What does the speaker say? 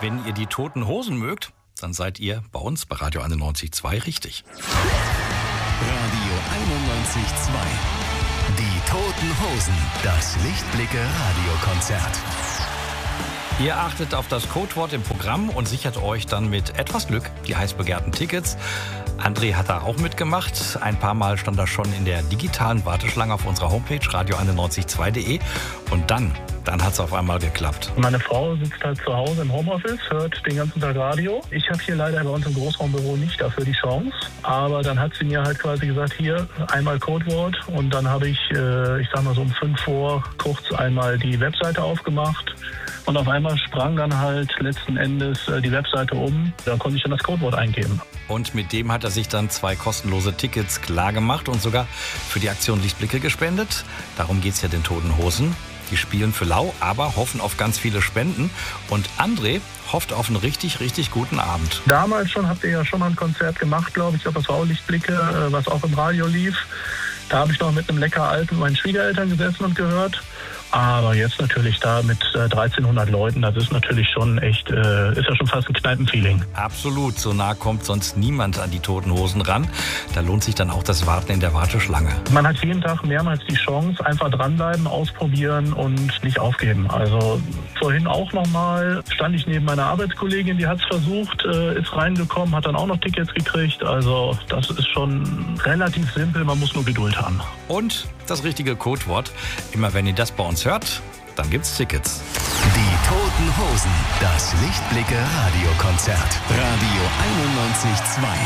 Wenn ihr die Toten Hosen mögt, dann seid ihr bei uns bei Radio 91.2 richtig. Radio 91.2. Die Toten Hosen. Das Lichtblicke-Radiokonzert. Ihr achtet auf das Codewort im Programm und sichert euch dann mit etwas Glück die heiß begehrten Tickets. André hat da auch mitgemacht. Ein paar Mal stand er schon in der digitalen Warteschlange auf unserer Homepage radio912.de. Und dann hat es auf einmal geklappt. Meine Frau sitzt halt zu Hause im Homeoffice, hört den ganzen Tag Radio. Ich habe hier leider bei uns im Großraumbüro nicht dafür die Chance. Aber dann hat sie mir halt quasi gesagt, hier einmal Codewort. Und dann habe ich sag mal so um 5 vor kurz einmal die Webseite aufgemacht. Und auf einmal sprang dann halt letzten Endes die Webseite um. Da konnte ich dann das Codewort eingeben. Und mit dem hat er sich dann 2 kostenlose Tickets klargemacht und sogar für die Aktion Lichtblicke gespendet. Darum geht es ja den Toten Hosen. Die spielen für lau, aber hoffen auf ganz viele Spenden. Und André hofft auf einen richtig, richtig guten Abend. Damals schon habt ihr ja schon mal ein Konzert gemacht, glaube ich. Das war auch Lichtblicke, was auch im Radio lief. Da habe ich noch mit einem lecker Alten meinen Schwiegereltern gesessen und gehört. Aber jetzt natürlich da mit 1300 Leuten, das ist natürlich schon echt, ist ja schon fast ein Kneipenfeeling. Absolut, so nah kommt sonst niemand an die Toten Hosen ran. Da lohnt sich dann auch das Warten in der Warteschlange. Man hat jeden Tag mehrmals die Chance, einfach dranbleiben, ausprobieren und nicht aufgeben. Also vorhin auch nochmal stand ich neben meiner Arbeitskollegin, die hat es versucht, ist reingekommen, hat dann auch noch Tickets gekriegt. Also das ist schon relativ simpel, man muss nur Geduld haben. Und das richtige Codewort. Immer wenn ihr das bei uns hört, dann gibt's Tickets. Die Toten Hosen. Das Lichtblicke-Radiokonzert. Radio 91.2.